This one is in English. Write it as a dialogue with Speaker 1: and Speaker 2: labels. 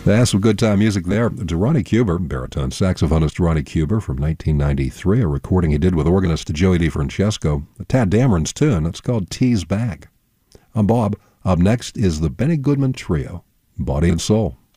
Speaker 1: That's some good time music there. To Ronnie Cuber, baritone saxophonist Ronnie Cuber from 1993, a recording he did with organist Joey DeFrancesco, a Tad Dameron's tune. It's called Tease Bag. I'm Bob. Up next is the Benny Goodman Trio, Body and Soul.